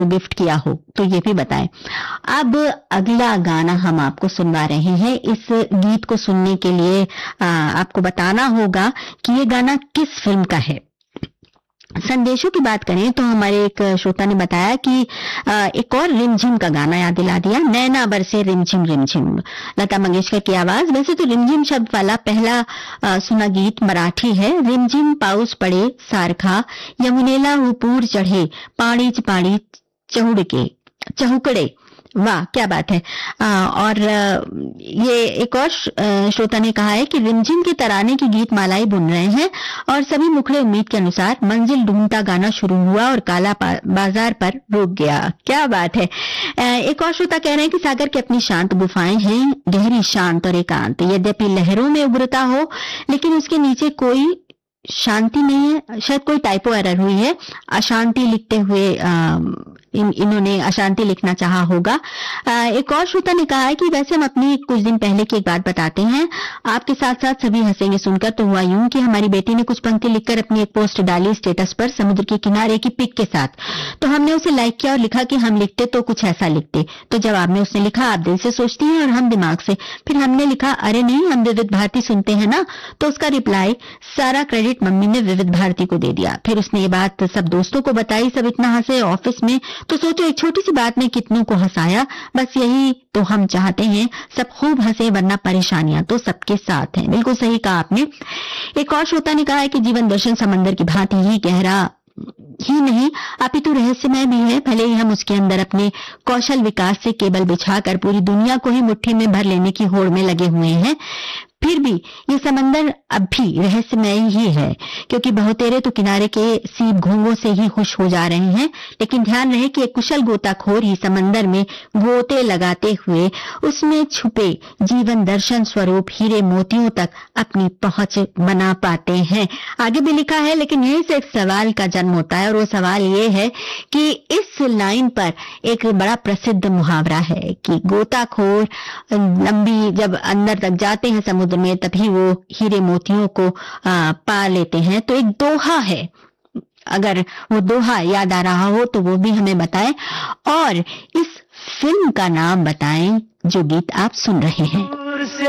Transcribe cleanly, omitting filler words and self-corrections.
Gift किया हो तो ये भी बताएं। अब अगला गाना हम आपको सुनवा रहे हैं। इस गीत को सुनने के लिए आपको बताना होगा कि ये गाना किस फिल्म का है। संदेशों की बात करें तो हमारे एक श्रोता ने बताया कि एक और रिमझिम का गाना याद दिला दिया, नैना बरसे रिमझिम रिमझिम, लता मंगेशकर की आवाज। वैसे तो रिमझिम शब्द वाला पहला सुना गीत मराठी है। रिमझिम पाऊस पड़े सारखा, यमुनेला हुपूर चढ़े, पाणी पाणी चहुकड़े। वाह क्या बात है। और ये एक और श्रोता ने कहा है कि रिमझिम के तराने की गीत मालाएं बुन रहे हैं और सभी मुखड़े उम्मीद के अनुसार मंजिल ढूंढता गाना शुरू हुआ और काला बाजार पर रुक गया। क्या बात है। एक और श्रोता कह रहे हैं कि सागर की अपनी शांत गुफाएं हैं, गहरी शांत और एकांत, यद्यपि लहरों में उभरता हो लेकिन उसके नीचे कोई शांति नहीं है। शायद कोई टाइपो एरर हुई है, अशांति लिखते हुए इन्होंने अशांति लिखना चाहा होगा। एक और श्रोता ने कहा है कि वैसे हम अपनी कुछ दिन पहले की एक बात बताते हैं, आपके साथ साथ सभी हंसेंगे सुनकर। तो हुआ यूं कि हमारी बेटी ने कुछ पंक्ति लिखकर अपनी एक पोस्ट डाली स्टेटस पर समुद्र के किनारे की पिक के साथ, तो हमने उसे लाइक किया और लिखा कि हम लिखते तो कुछ ऐसा लिखते। तो जवाब में उसने लिखा, आप दिल से सोचती हैं और हम दिमाग से। फिर हमने लिखा, अरे नहीं, हम विविध भारती सुनते हैं ना। तो उसका रिप्लाई, सारा क्रेडिट मम्मी ने विविध भारती को दे दिया। फिर उसने ये बात सब दोस्तों को बताई, सब इतना हंसे ऑफिस में। तो सोचो एक छोटी सी बात ने कितनों को हंसाया। बस यही तो हम चाहते हैं, सब खूब हंसे, वरना परेशानियां तो सबके साथ हैं। बिल्कुल सही कहा आपने। एक और श्रोता ने कहा है कि जीवन दर्शन समंदर की भांति ही गहरा ही नहीं अपितु रहस्यमय भी है। भले ही हम उसके अंदर अपने कौशल विकास से केबल बिछाकर पूरी दुनिया को ही मुट्ठी में भर लेने की होड़ में लगे हुए हैं, फिर भी ये समंदर अब भी रहस्यमय ही है, क्योंकि बहुतेरे तो किनारे के सीप घोंघों से ही खुश हो जा रहे हैं। लेकिन ध्यान रहे कि एक कुशल गोताखोर ही समंदर में गोते लगाते हुए उसमें छुपे जीवन दर्शन स्वरूप हीरे मोतियों तक अपनी पहुंच बना पाते हैं। आगे भी लिखा है, लेकिन यहीं से एक सवाल का जन्म होता है और वो सवाल ये है कि इस लाइन पर एक बड़ा प्रसिद्ध मुहावरा है कि गोताखोर लंबी जब अंदर तक जाते हैं समुद्र में तभी वो हीरे मोतियों को पा लेते हैं। तो एक दोहा है, अगर वो दोहा याद आ रहा हो तो वो भी हमें बताएं और इस फिल्म का नाम बताएं जो गीत आप सुन रहे हैं।